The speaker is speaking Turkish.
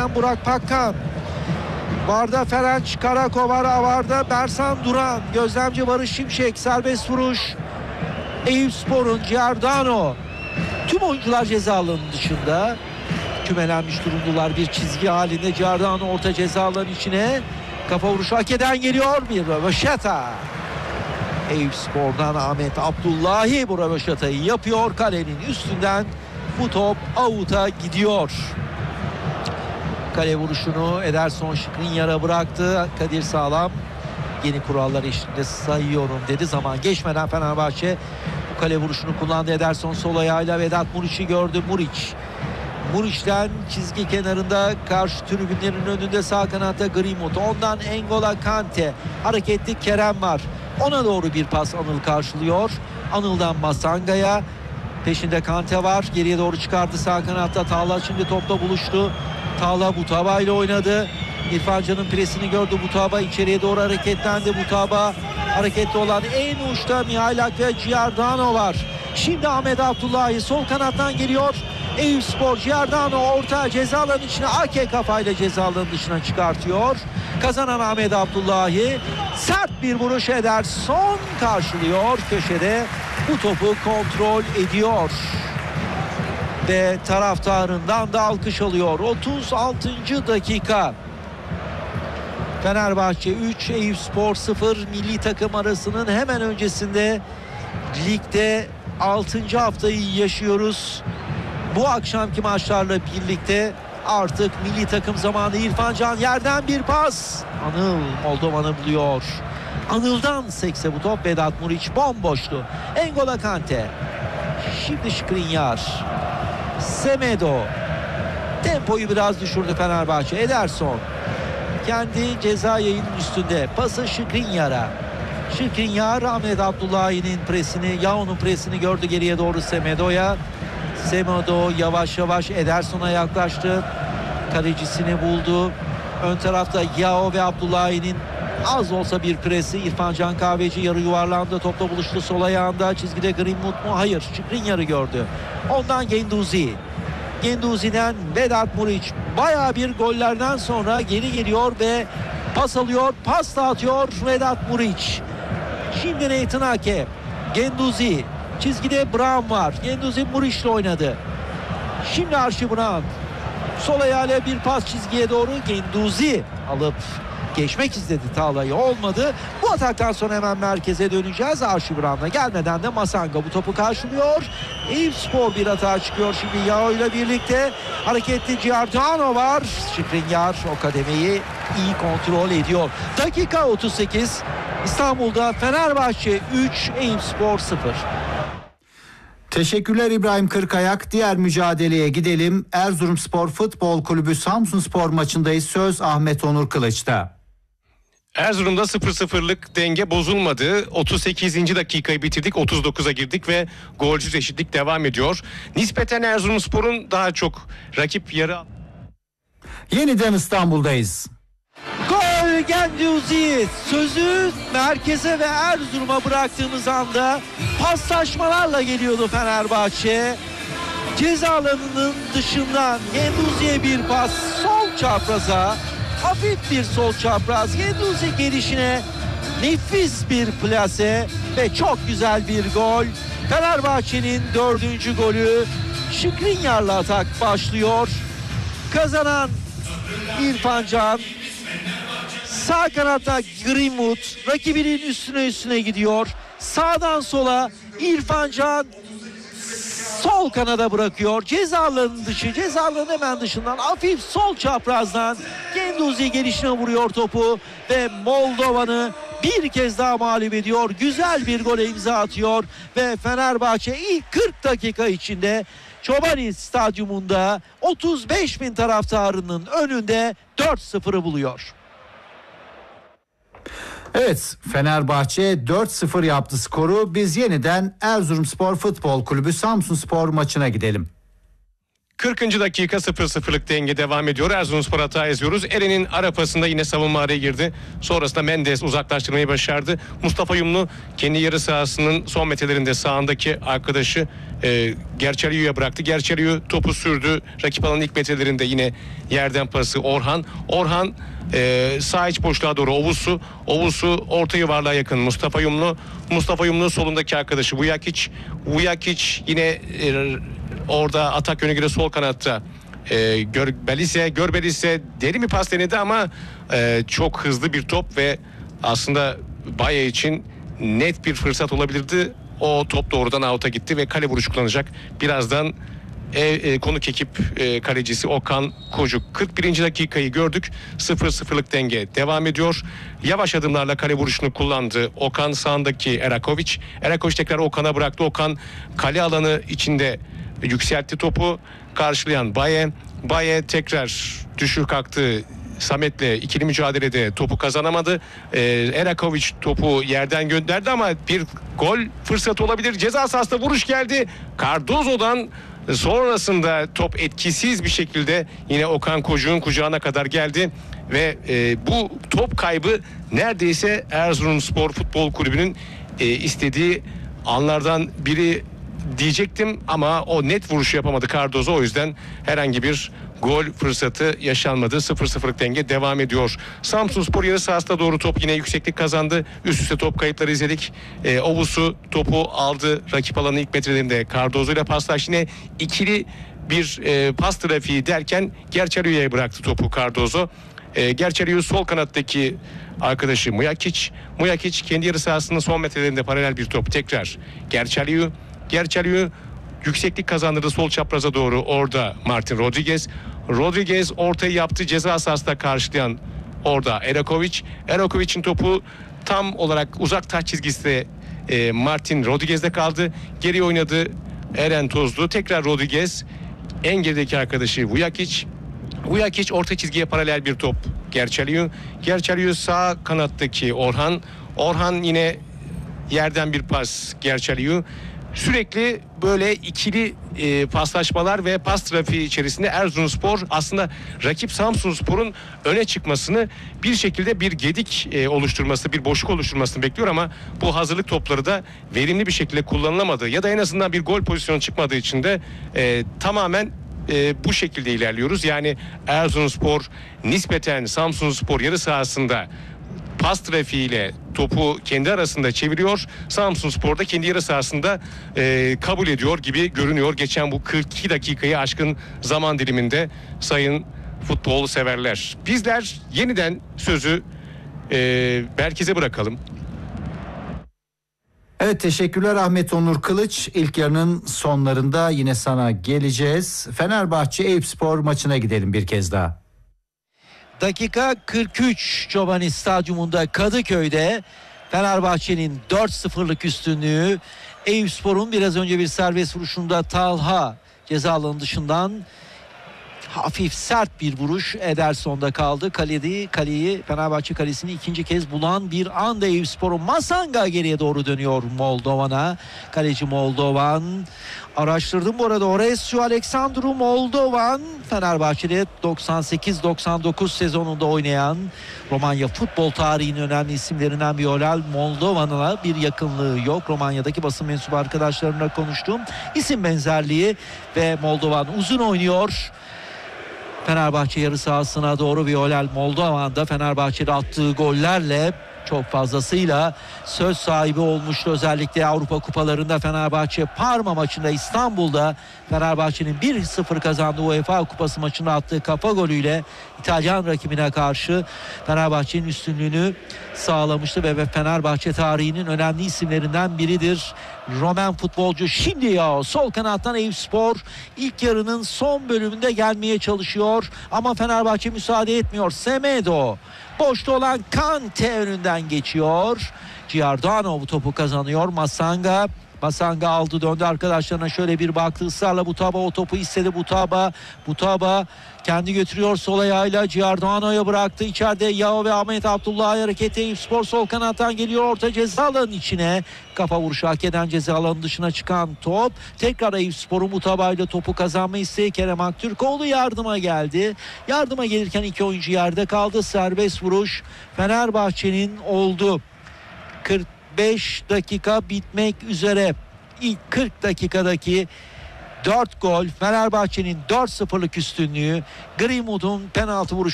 Hakem Burak Pakkan. Varda Ferenc Karakovar, varda Bersan Duran, gözlemci Barış Şimşek, serbest vuruş. Eyüpspor'un Giordano. Tüm oyuncular ceza alanının dışında. Kümelenmiş durumdalar bir çizgi halinde. Giordano orta ceza alanının içine. Kafa vuruşu hakeden geliyor. Bir röveşata. Eyüpspor'dan Ahmet Abdullahi bu röveşatayı yapıyor. Kalenin üstünden bu top out'a gidiyor. Kale vuruşunu Ederson Skriniar'a bıraktı. Kadir Sağlam yeni kurallar eşliğinde sayıyorum dedi. Zaman geçmeden Fenerbahçe bu kale vuruşunu kullandı. Ederson sol ayağıyla Vedat Muriç'i gördü. Muriç'ten çizgi kenarında karşı tribünlerin önünde sağ kanatta Greenwood. Ondan N'Golo Kante. Hareketli Kerem var. Ona doğru bir pas Anıl karşılıyor. Anıl'dan Masanga'ya. Peşinde Kante var. Geriye doğru çıkardı sağ kanatta. Tağla şimdi topla buluştu. Tağla Butaba ile oynadı. İrfan Can'ın presini gördü. Butaba içeriye doğru hareketlendi. Butaba hareketli olan en uçta Mihailak ve Giordano var. Şimdi Ahmet Abdullahi sol kanattan geliyor. Eyüpspor Giordano orta ceza alanının içine Ake kafayla ceza alanının dışına çıkartıyor. Kazanan Ahmet Abdullahi sert bir vuruş Ederson karşılıyor. Köşede bu topu kontrol ediyor. Ve taraftarından da alkış alıyor. 36. dakika. Fenerbahçe 3, Eyüpspor 0. Milli takım arasının hemen öncesinde ligde 6. haftayı yaşıyoruz. Bu akşamki maçlarla birlikte artık milli takım zamanı. İrfan Can yerden bir pas. Anıl Moldovan'ı buluyor. Anıl'dan sekse bu top. Vedat Muriç bomboştu. N'Golo Kante. Şimdi Skriniar. Semedo. Tempoyu biraz düşürdü Fenerbahçe. Ederson. Kendi ceza yayının üstünde. Pası Skriniar'a. Skriniar Ahmet Abdullahi'nin presini, Yao'nun presini gördü geriye doğru Semedo'ya. Semedo yavaş yavaş Ederson'a yaklaştı. Kalecisini buldu. Ön tarafta Yao ve Abdullahi'nin az olsa bir presi. İrfan Can Kahveci yarı yuvarlandı. Topla buluştu sol ayağında. Çizgide Greenwood mu? Hayır. Skriniar'ı gördü. Ondan Genduzi. Genduzi'den Vedat Muriç. Bayağı bir gollerden sonra geri geliyor ve pas alıyor. Pas dağıtıyor Vedat Muriç. Şimdi Nathan Ake. Genduzi. Çizgide Brown var. Genduzi Muriç'le oynadı. Şimdi Archie Brown. Sol ayağıyla bir pas çizgiye doğru. Genduzi alıp geçmek istedi. Tağlayı olmadı. Bu ataktan sonra hemen merkeze döneceğiz. Archie Brown'la gelmeden de Masanga bu topu karşılıyor. Eyüpspor bir atağa çıkıyor. Şimdi Yao ile birlikte hareketli Giordano var. Skriniar o kademeyi iyi kontrol ediyor. Dakika 38. İstanbul'da Fenerbahçe 3, Eyüpspor 0. Teşekkürler İbrahim Kırkayak. Diğer mücadeleye gidelim. Erzurumspor Futbol Kulübü Samsunspor maçındayız. Söz Ahmet Onur Kılıç'ta. Erzurum'da 0-0'lık denge bozulmadı. 38. dakikayı bitirdik. 39'a girdik ve golcüz eşitlik devam ediyor. Nispeten Erzurumspor'un daha çok rakip yarı... Yeniden İstanbul'dayız. Gol Genduzi. Sözü merkeze ve Erzurum'a bıraktığımız anda paslaşmalarla geliyordu Fenerbahçe. Ceza alanının dışından Genduzi'ye bir pas sol çapraza. Hafif bir sol çapraz. Genduzi gelişine nefis bir plase ve çok güzel bir gol. Fenerbahçe'nin 4. golü. Skriniar'la atak başlıyor. Kazanan İrfan Can. Sağ kanatta Greenwood rakibinin üstüne gidiyor. Sağdan sola İrfan Can sol kanada bırakıyor. Ceza alanının dışı, ceza alanının hemen dışından hafif sol çaprazdan Genduzi gelişine vuruyor topu ve Moldovan'ı bir kez daha mağlup ediyor. Güzel bir gole imza atıyor ve Fenerbahçe ilk 40 dakika içinde Çobani Stadyumunda 35.000 taraftarının önünde 4-0'ı buluyor. Evet, Fenerbahçe 4-0 yaptı skoru. Biz yeniden Erzurumspor Futbol Kulübü Samsunspor maçına gidelim. 40. dakika 0-0'lık denge devam ediyor. Erzurumspor hata yazıyoruz. Eren'in ara pasında yine savunma araya girdi. Sonrasında Mendes uzaklaştırmayı başardı. Mustafa Yumlu kendi yarı sahasının son metrelerinde sağındaki arkadaşı Gerçelio'ya bıraktı. Gerçelio topu sürdü. Rakip alanın ilk metrelerinde yine yerden pası Orhan sağ iç boşluğa doğru Ovusu orta yuvarlığa yakın Mustafa Yumlu solundaki arkadaşı Vujakić yine orada atak yönü göre sol kanatta Görbelise deri mi pas denedi ama çok hızlı bir top ve aslında Baye için net bir fırsat olabilirdi. O top doğrudan out'a gitti ve kale vuruşu kullanacak. Birazdan konuk ekip kalecisi Okan Kocuk. 41. dakikayı gördük. 0-0'lık denge devam ediyor. Yavaş adımlarla kale vuruşunu kullandı. Okan sağındaki Eraković tekrar Okan'a bıraktı. Okan kale alanı içinde yükseltti topu. Karşılayan Baye tekrar düşür kalktı. Samet'le ikili mücadelede topu kazanamadı. Eraković topu yerden gönderdi ama bir gol fırsatı olabilir. Ceza sahasına vuruş geldi. Cardozo'dan sonrasında top etkisiz bir şekilde yine Okan Kocuk'un kucağına kadar geldi. Ve bu top kaybı neredeyse Erzurumspor Futbol Kulübü'nün istediği anlardan biri diyecektim ama o net vuruşu yapamadı Cardozo. O yüzden herhangi bir gol fırsatı yaşanmadı. 0-0'lık denge devam ediyor. Samsunspor yarı sahasına doğru top yine yükseklik kazandı. Üst üste top kayıpları izledik. Ovusu topu aldı. Rakip alanın ilk metrelerinde Cardozo ile paslaştı. Yine ikili bir pas trafiği derken Gerçelio'ya bıraktı topu Cardozo. Gerçelio sol kanattaki arkadaşı Mujakić kendi yarı sahasının son metrelerinde paralel bir top tekrar Gerçelio yükseklik kazandırdı sol çapraza doğru. Orada Martin Rodriguez ortayı yaptı. Ceza sahasında karşılayan orada Eraković'in topu tam olarak uzak taç çizgisinde Martin Rodriguez'de kaldı. Geri oynadı Eren Tozlu. Tekrar Rodriguez. En gerideki arkadaşı Vujakić orta çizgiye paralel bir top. Gerçelio sağ kanattaki Orhan yine yerden bir pas Gerçelio. Sürekli böyle ikili paslaşmalar ve pas trafiği içerisinde Erzurumspor aslında rakip Samsunspor'un öne çıkmasını bir şekilde bir gedik oluşturması, bir boşluk oluşturmasını bekliyor ama bu hazırlık topları da verimli bir şekilde kullanılamadı ya da en azından bir gol pozisyonu çıkmadığı için de tamamen bu şekilde ilerliyoruz. Yani Erzurumspor nispeten Samsunspor yarı sahasında pas trafiğiyle topu kendi arasında çeviriyor. Samsunspor da kendi yarı sahasında kabul ediyor gibi görünüyor. Geçen bu 42 dakikayı aşkın zaman diliminde sayın futbol severler. Bizler yeniden sözü Berkiz'e bırakalım. Evet, teşekkürler Ahmet Onur Kılıç. İlk yarının sonlarında yine sana geleceğiz. Fenerbahçe Eyüpspor maçına gidelim bir kez daha. Dakika 43 Giovanni Stadyumunda Kadıköy'de Fenerbahçe'nin 4-0'lık üstünlüğü. Eyüpspor'un biraz önce bir serbest vuruşunda Talha ceza alanı dışından hafif sert bir vuruş Ederson'da kaldı. Kaleyi Fenerbahçe kalesini ikinci kez bulan bir anda Eyüpspor'un Masanga geriye doğru dönüyor Moldovan'a. Kaleci Moldovan. Araştırdım bu arada. Orescu Aleksandru Moldovan Fenerbahçe'de 98-99 sezonunda oynayan Romanya futbol tarihinin önemli isimlerinden bir Olal Moldovan'la bir yakınlığı yok. Romanya'daki basın mensubu arkadaşlarımla konuştum. İsim benzerliği ve Moldovan uzun oynuyor. Fenerbahçe yarı sahasına doğru Violel Moldovan'da Fenerbahçe'de attığı gollerle çok fazlasıyla söz sahibi olmuştu. Özellikle Avrupa kupalarında Fenerbahçe Parma maçında İstanbul'da Fenerbahçe'nin 1-0 kazandığı UEFA Kupası maçında attığı kafa golüyle İtalyan rakibine karşı Fenerbahçe'nin üstünlüğünü sağlamıştı ve Fenerbahçe tarihinin önemli isimlerinden biridir. Roman futbolcu şimdi sol kanattan Eyüpspor ilk yarının son bölümünde gelmeye çalışıyor ama Fenerbahçe müsaade etmiyor. Semedo boşta olan Kante önünden geçiyor. Giordano topu kazanıyor. Masanga aldı döndü arkadaşlarına şöyle bir baktı ısrarla Butaba o topu istedi. Butaba kendi götürüyor sol ayağıyla Giordano'ya bıraktı. İçeride Yao ve Ahmet Abdullah'ı hareketi Eyüpspor sol kanattan geliyor orta ceza alanının içine. Kafa vuruşu hak eden ceza alanının dışına çıkan top. Tekrar Eyüpspor'un Butaba ile topu kazanma isteği Kerem Aktürkoğlu yardıma geldi. Yardıma gelirken iki oyuncu yerde kaldı. Serbest vuruş Fenerbahçe'nin oldu. 45 dakika bitmek üzere. ilk 40 dakikadaki 4 gol, Fenerbahçe'nin 4-0'lık üstünlüğü, Greenwood'un penaltı vuruşu